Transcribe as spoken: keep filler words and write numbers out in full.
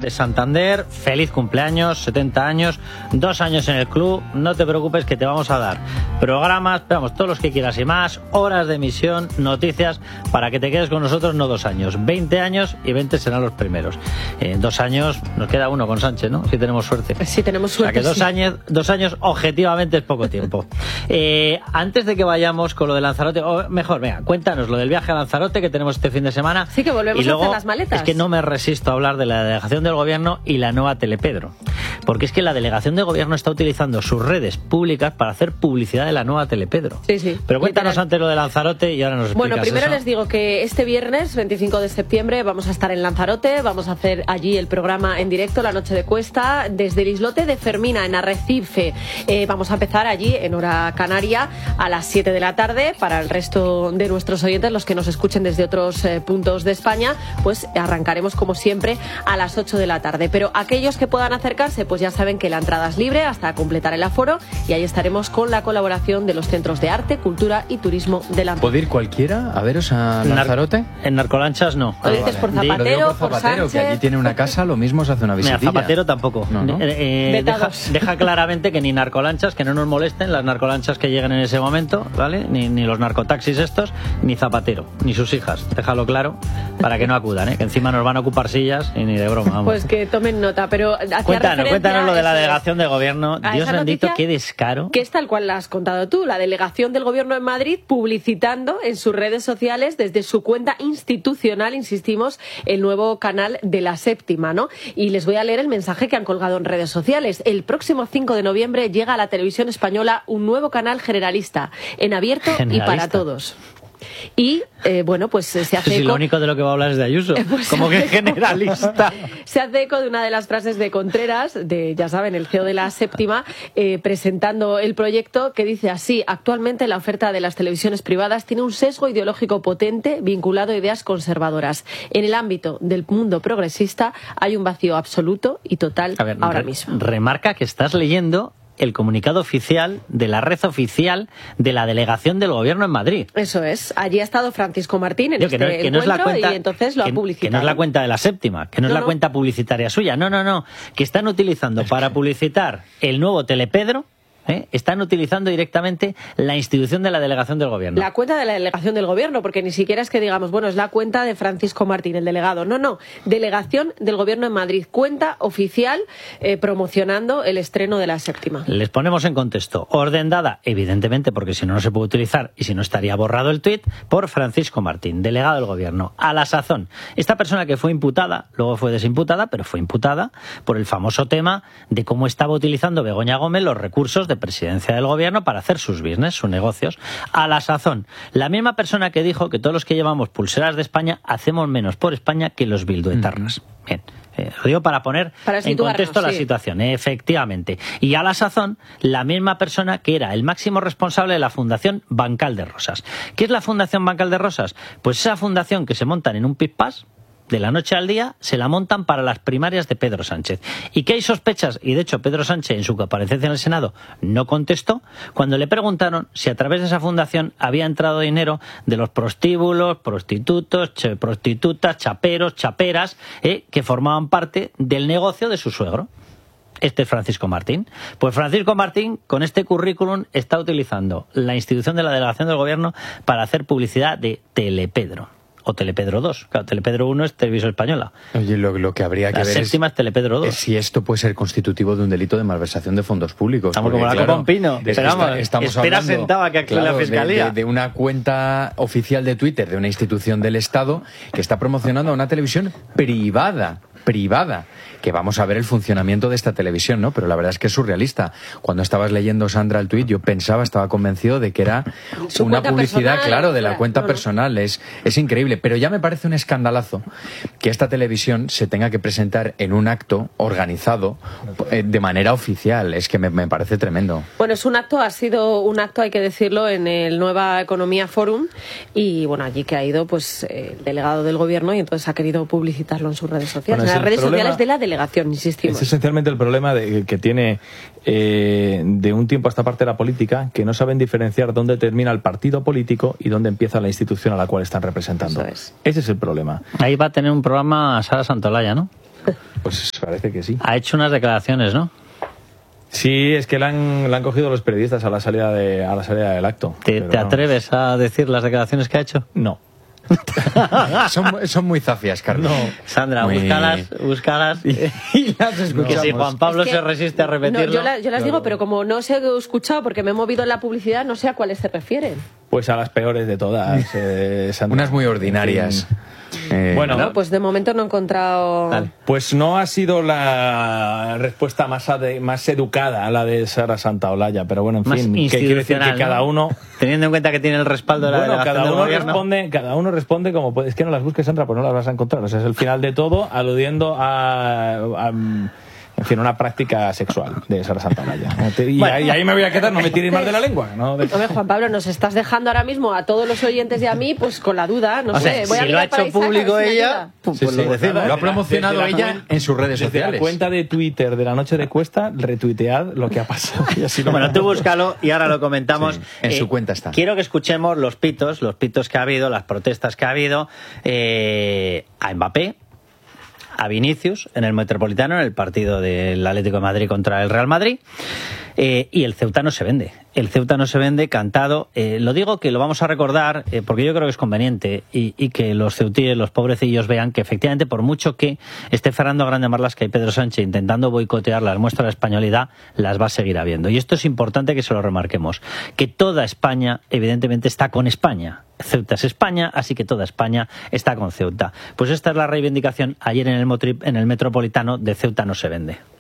de Santander, feliz cumpleaños, setenta años, dos años en el club, no te preocupes que te vamos a dar programas, vamos, todos los que quieras y más, horas de emisión, noticias, para que te quedes con nosotros no dos años, veinte años y veinte serán los primeros. En dos años nos queda uno con Sánchez, ¿no? Si tenemos suerte. Sí, tenemos suerte. O sea que dos, sí. años, dos años objetivamente es poco tiempo. Eh, antes de que vayamos con lo de Lanzarote, o mejor, venga, cuéntanos lo del viaje a Lanzarote que tenemos este fin de semana. Sí, que volvemos y luego, a hacer las maletas. Es que no me resisto a hablar de la delegación del gobierno y la nueva Telepedro. Porque es que la delegación del gobierno está utilizando sus redes públicas para hacer publicidad de la nueva Telepedro. Sí, sí. Pero cuéntanos literal. antes lo de Lanzarote y ahora nos explicas Bueno, primero eso. les digo que este viernes, veinticinco de septiembre, vamos a estar en Lanzarote, vamos a hacer allí el programa en directo, La Noche de Cuesta, desde el islote de Fermina, en Arrecife. Eh, vamos a empezar allí, en hora canaria, a las siete de la tarde. Para el resto de nuestros oyentes, los que nos escuchen desde otros eh, puntos de España, pues arrancaremos, como siempre, a las ocho de la tarde. Pero aquellos que puedan acercarse, pues ya saben que la entrada es libre hasta completar el aforo, y ahí estaremos con la colaboración de los centros de arte, cultura y turismo de Lanzarote. ¿Puede ir cualquiera a veros a Lanzarote? En, Nar en Narcolanchas no. Lo dices por Zapatero, Lo digo por por Zapatero, Sánchez. que allí tiene una casa, lo mismo se hace una visita. Zapatero tampoco. No, ¿no? Eh, eh, deja, deja claramente que ni narcolanchas, que no nos molesten las narcolanchas que lleguen en ese momento, ¿vale? Ni, ni los narcotaxis estos, ni Zapatero, ni sus hijas. Déjalo claro para que no acudan, ¿eh? Que encima nos van a ocupar sillas y ni de broma. Vamos. Pues que tomen nota, pero hacía Cuéntanos, cuéntanos lo de la delegación de de gobierno. Dios bendito, qué descaro. Que es tal cual la has contado tú, la delegación del gobierno en Madrid publicitando en sus redes sociales desde su cuenta institucional, insistimos, el nuevo canal de La Séptima, ¿no? Y les voy a leer el mensaje que han colgado en redes sociales. El próximo cinco de noviembre llega a la televisión española un nuevo canal generalista, en abierto Generalista. y para todos. Y, eh, bueno, pues se hace Si eco... lo único de lo que va a hablar es de Ayuso. Pues como que generalista. Se hace eco de una de las frases de Contreras, de, ya saben, el C E O de La Séptima, eh, presentando el proyecto, que dice así: actualmente la oferta de las televisiones privadas tiene un sesgo ideológico potente vinculado a ideas conservadoras. En el ámbito del mundo progresista hay un vacío absoluto y total A ver, ahora re mismo. Remarca que estás leyendo el comunicado oficial de la red oficial de la delegación del gobierno en Madrid. Eso es. Allí ha estado Francisco Martín en Digo, que este no, que no es la encuentro cuenta, y entonces lo que, ha publicitado. que no es la cuenta de La Séptima, que no, No, es la no. cuenta publicitaria suya. No, no, no. Que están utilizando para publicitar el nuevo Telepedro, ¿eh? Están utilizando directamente la institución de la delegación del gobierno. La cuenta de la delegación del gobierno, porque ni siquiera es que digamos, bueno, es la cuenta de Francisco Martín, el delegado. No, no. Delegación del gobierno en Madrid. Cuenta oficial eh, promocionando el estreno de La Séptima. Les ponemos en contexto. Orden dada, evidentemente, porque si no, no se puede utilizar y si no estaría borrado el tuit, por Francisco Martín, delegado del gobierno. A la sazón, esta persona que fue imputada, luego fue desimputada, pero fue imputada por el famoso tema de cómo estaba utilizando Begoña Gómez los recursos de presidencia del gobierno para hacer sus business, sus negocios. A la sazón, la misma persona que dijo que todos los que llevamos pulseras de España hacemos menos por España que los bilduetarras. Mm. Bien. Eh, lo digo para poner para en contexto la sí. situación, eh, efectivamente. Y a la sazón, la misma persona que era el máximo responsable de la Fundación Bancal de Rosas. ¿Qué es la Fundación Bancal de Rosas? Pues esa fundación que se montan en un pispás, de la noche al día, se la montan para las primarias de Pedro Sánchez. ¿Y qué hay sospechas? Y de hecho Pedro Sánchez en su comparecencia en el Senado no contestó cuando le preguntaron si a través de esa fundación había entrado dinero de los prostíbulos, prostitutos, ch prostitutas, chaperos, chaperas, eh, que formaban parte del negocio de su suegro. Este es Francisco Martín. Pues Francisco Martín, con este currículum, está utilizando la institución de la delegación del gobierno para hacer publicidad de Telepedro. O Telepedro dos. Claro, Telepedro uno es Televisión Española. Oye, lo, lo que habría que la ver séptima es, es Telepedro dos. es si esto puede ser constitutivo de un delito de malversación de fondos públicos. Estamos porque, como la claro, copa un pino. de- Pero vamos, está- estamos espera hablando, sentado a que actúe claro, la Fiscalía. De, de- de una cuenta oficial de Twitter de una institución del Estado que está promocionando a una televisión privada. privada, que vamos a ver el funcionamiento de esta televisión, ¿no? Pero la verdad es que es surrealista. Cuando estabas leyendo, Sandra, el tuit, yo pensaba, estaba convencido de que era Su una cuenta publicidad, personal, claro, de la claro, cuenta no, no. personal. Es, es increíble. Pero ya me parece un escandalazo que esta televisión se tenga que presentar en un acto organizado eh, de manera oficial. Es que me, me parece tremendo. Bueno, es un acto, ha sido un acto, hay que decirlo, en el Nueva Economía Forum, y bueno, allí que ha ido pues eh, el delegado del gobierno y entonces ha querido publicitarlo en sus redes sociales, Bueno, en las es el redes problema- sociales de la delegación, insistimos. Es esencialmente el problema de, que tiene eh, de un tiempo a esta parte la política, que no saben diferenciar dónde termina el partido político y dónde empieza la institución a la cual están representando. Eso es. Ese es el problema. Ahí va a tener un programa Sara Santolaya, ¿no? Pues parece que sí. Ha hecho unas declaraciones, ¿no? Sí, es que la han, la han cogido los periodistas a la salida de a la salida del acto. ¿Te, ¿te atreves a decir las declaraciones que ha hecho? No. son, son muy zafias, Carlos. No. Sandra, muy... búscalas, búscalas. Y, y las escuchamos. Que si Juan Pablo Es que, se resiste a repetirlo. No, yo, la, yo las digo, pero como no se he escuchado porque me he movido en la publicidad, no sé a cuáles se refieren. Pues a las peores de todas, eh, Sandra. Unas muy ordinarias. Eh, bueno, No, pues de momento no he encontrado... Vale. Pues no ha sido la respuesta más, ade- más educada a la de Sara Santaolalla, pero bueno, en Más fin, que quiere decir que institucional, cada ¿no? uno... Teniendo en cuenta que tiene el respaldo de la Bueno, delegación cada del uno gobierno. responde, cada uno responde como puede. Es que no las busques, Sandra, pues no las vas a encontrar. O sea, es el final de todo, aludiendo a, a en fin, una práctica sexual de Sara Santaolalla. Y, Bueno. ahí, y ahí me voy a quedar, no me tiréis más de la lengua. ¿No? De... Hombre, Juan Pablo, nos estás dejando ahora mismo a todos los oyentes y a mí, pues con la duda, no O sé. sea, voy a si lo ha mirar para hecho Isaac, a ver público si me ella, ayuda. pues Sí, lo sí. decimos. Lo ha promocionado Desde la ella cuen- en sus redes desde sociales. la cuenta de Twitter de la noche de Cuesta, retuitead lo que ha pasado. Y así lo Bueno, tú búscalo y ahora lo comentamos. Sí, en su cuenta está. Quiero que escuchemos los pitos, los pitos que ha habido, las protestas que ha habido eh, a Mbappé, a Vinicius en el Metropolitano, en el partido del Atlético de Madrid contra el Real Madrid. Eh, y el Ceuta no se vende. El Ceuta no se vende cantado. Eh, lo digo que lo vamos a recordar eh, porque yo creo que es conveniente y, y que los ceutíes, los pobrecillos, vean que efectivamente, por mucho que esté Fernando Grande Marlasca y Pedro Sánchez intentando boicotear las muestras de españolidad, las va a seguir habiendo. Y esto es importante que se lo remarquemos. Que toda España, evidentemente, está con España. Ceuta es España, así que toda España está con Ceuta. Pues esta es la reivindicación ayer en el, Motrip, en el Metropolitano de Ceuta no se vende.